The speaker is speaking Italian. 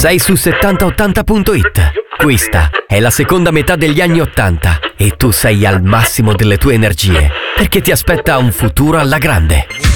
Sei su 7080.it. Questa è la seconda metà degli anni 80 e tu sei al massimo delle tue energie, perché ti aspetta un futuro alla grande.